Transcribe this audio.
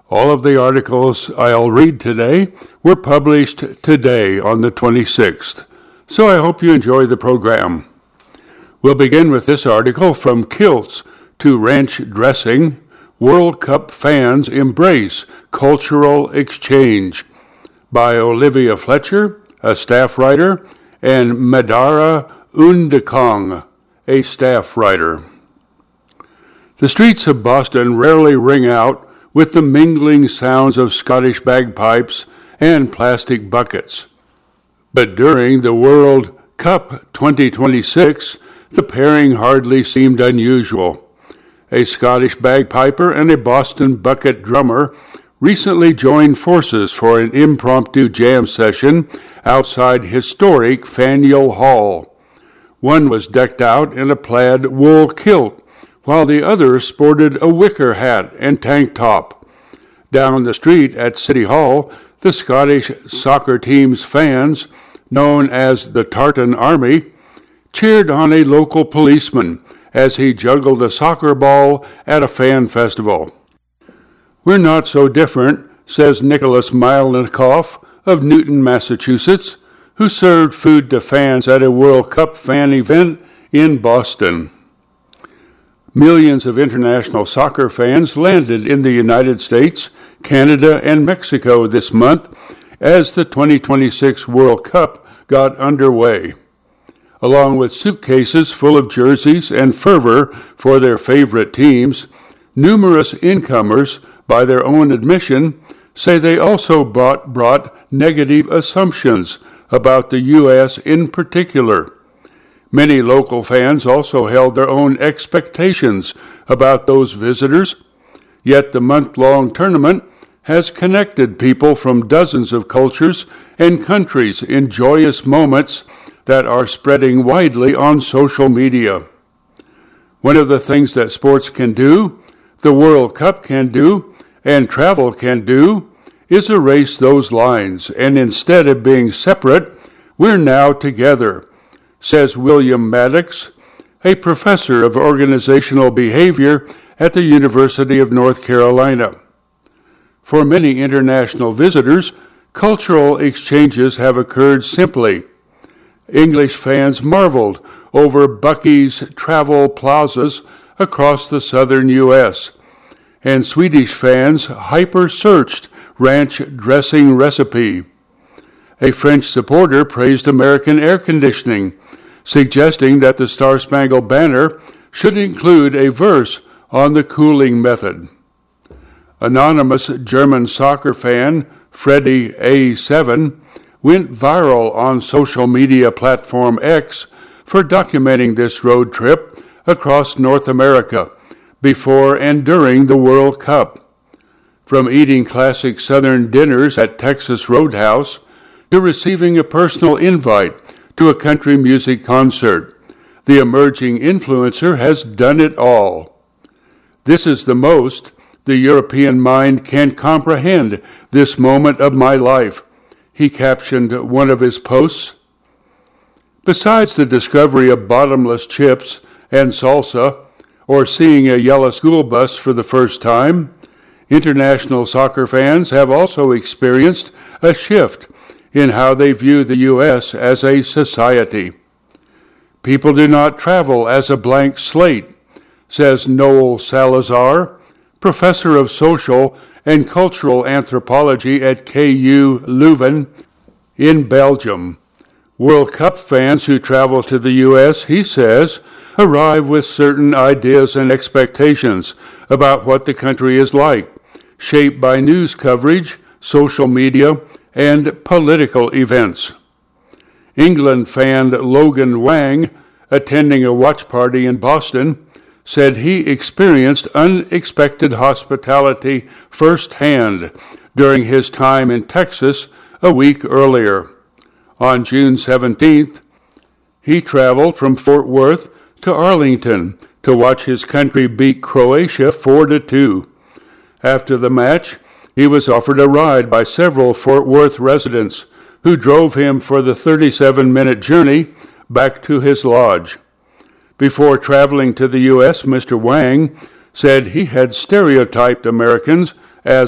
All of the articles I'll read today were published today on the 26th, so I hope you enjoy the program. We'll begin with this article, From Kilts to Ranch Dressing, World Cup Fans Embrace Cultural Exchange, by Olivia Fletcher, a staff writer, and Madara Undekong, a staff writer. The streets of Boston rarely ring out with the mingling sounds of Scottish bagpipes and plastic buckets. But during the World Cup 2026, the pairing hardly seemed unusual. A Scottish bagpiper and a Boston bucket drummer recently joined forces for an impromptu jam session outside historic Faneuil Hall. One was decked out in a plaid wool kilt, while the other sported a wicker hat and tank top. Down the street at City Hall, the Scottish soccer team's fans, known as the Tartan Army, cheered on a local policeman as he juggled a soccer ball at a fan festival. "We're not so different," says Nicholas Mylnikoff of Newton, Massachusetts, who served food to fans at a World Cup fan event in Boston. Millions of international soccer fans landed in the United States, Canada, and Mexico this month as the 2026 World Cup got underway. Along with suitcases full of jerseys and fervor for their favorite teams, numerous incomers, by their own admission, say they also brought negative assumptions about the U.S. in particular. Many local fans also held their own expectations about those visitors, yet the month-long tournament has connected people from dozens of cultures and countries in joyous moments that are spreading widely on social media. One of the things that sports can do, the World Cup can do, and travel can do, is erase those lines, and instead of being separate, we're now together, says William Maddox, a professor of organizational behavior at the University of North Carolina. For many international visitors, cultural exchanges have occurred simply. English fans marveled over Buc-ee's travel plazas across the southern U.S., and Swedish fans hyper-searched ranch dressing recipe. A French supporter praised American air conditioning, suggesting that the Star-Spangled Banner should include a verse on the cooling method. Anonymous German soccer fan Freddie A7 went viral on social media platform X for documenting this road trip across North America before and during the World Cup. From eating classic Southern dinners at Texas Roadhouse to receiving a personal invite to a country music concert, the emerging influencer has done it all. "This is the most the European mind can comprehend this moment of my life," he captioned one of his posts. Besides the discovery of bottomless chips and salsa, or seeing a yellow school bus for the first time, international soccer fans have also experienced a shift in how they view the U.S. as a society. "People do not travel as a blank slate," says Noel Salazar, professor of social and cultural anthropology at KU Leuven in Belgium. World Cup fans who travel to the U.S., he says, arrive with certain ideas and expectations about what the country is like, shaped by news coverage, social media, and political events. England fan Logan Wang, attending a watch party in Boston, said he experienced unexpected hospitality firsthand during his time in Texas a week earlier. On June 17th, he traveled from Fort Worth to Arlington to watch his country beat Croatia 4-2. After the match, he was offered a ride by several Fort Worth residents who drove him for the 37-minute journey back to his lodge. Before traveling to the U.S., Mr. Wang said he had stereotyped Americans